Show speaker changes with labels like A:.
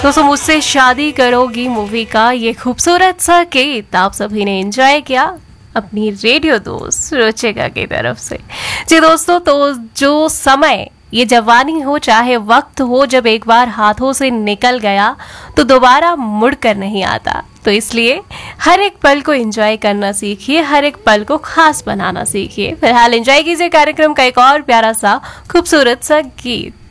A: दोस्तों मुझसे शादी करोगी मूवी का ये खूबसूरत सा गीत आप सभी ने एंजॉय किया अपनी रेडियो दोस्त रुचिका की तरफ से। जी दोस्तों, तो जो समय ये जवानी हो चाहे वक्त हो, जब एक बार हाथों से निकल गया तो दोबारा मुड़ कर नहीं आता। तो इसलिए हर एक पल को एंजॉय करना सीखिए, हर एक पल को खास बनाना सीखिए। फिलहाल एंजॉय कीजिए कार्यक्रम का एक और प्यारा सा खूबसूरत सा गीत।